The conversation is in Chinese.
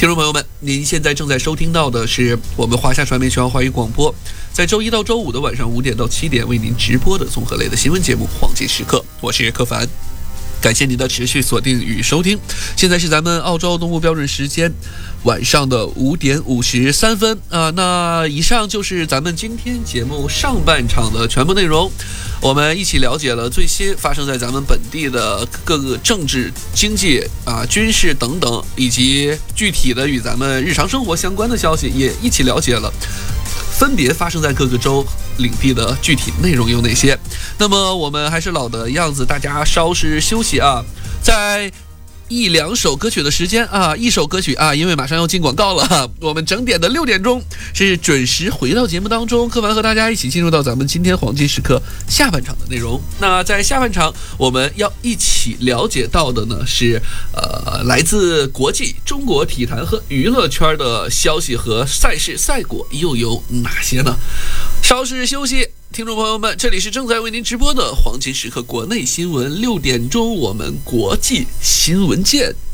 听众朋友们，您现在正在收听到的是我们华夏传媒全华语广播，在周一到周五的晚上5点到7点为您直播的综合类的新闻节目《黄金时刻》，我是柯凡。感谢您的持续锁定与收听。现在是咱们澳洲东部标准时间晚上的5点53分啊。那以上就是咱们今天节目上半场的全部内容。我们一起了解了最新发生在咱们本地的各个政治、经济军事等等，以及具体的与咱们日常生活相关的消息，也一起了解了分别发生在各个州领地的具体内容有哪些。那么我们还是老的样子，大家稍事休息啊，在一两首歌曲的时间啊，一首歌曲啊，因为马上要进广告了，我们整点的6点钟是准时回到节目当中，柯凡和大家一起进入到咱们今天黄金时刻下半场的内容。那在下半场我们要一起了解到的呢是来自国际中国体坛和娱乐圈的消息和赛事赛果又有哪些呢？稍事休息，听众朋友们，这里是正在为您直播的黄金时刻国内新闻，6点钟我们国际新闻见。